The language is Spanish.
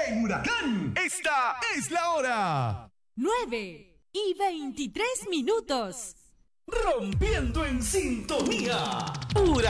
En Huracán, esta es la hora. 9:23. Rompiendo en sintonía.